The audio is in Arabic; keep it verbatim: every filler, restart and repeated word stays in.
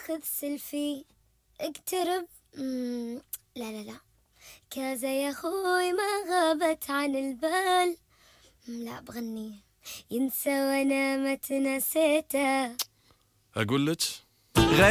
ناخذ سيلفي. اقترب. مم. لا لا لا، كذا يا خوي ما غابت عن البال. مم، لا بغني. ينسى وانا ما تنسيته. اقول لك